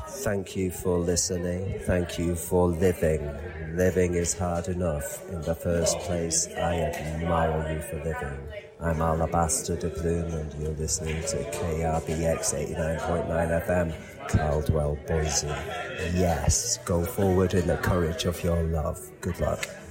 Thank you for listening. Thank you for living. Living is hard enough. In the first place, I admire you for living. I'm Alabaster de Bloom, and you're listening to KRBX 89.9 FM, Caldwell, Boise. Yes, go forward in the courage of your love. Good luck.